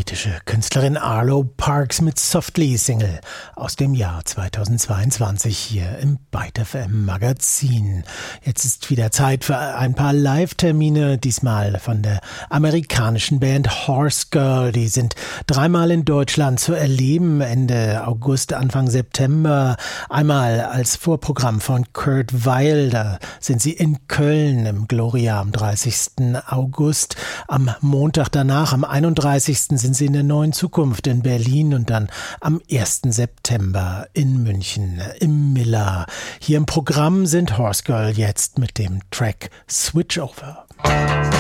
britische Künstlerin Arlo Parks mit Softly-Single aus dem Jahr 2022 hier im Byte FM Magazin. Jetzt ist wieder Zeit für ein paar Live-Termine, diesmal von der amerikanischen Band Horse Girl. Die sind dreimal in Deutschland zu erleben, Ende August, Anfang September. Einmal als Vorprogramm von Kurt Weill, da sind sie in Köln im Gloria am 30. August. Am Montag danach, am 31. sind sie in der Neuen Zukunft in Berlin und dann am 1. September in München im Miller. Hier im Programm sind Horse Girl jetzt mit dem Track Switch Over.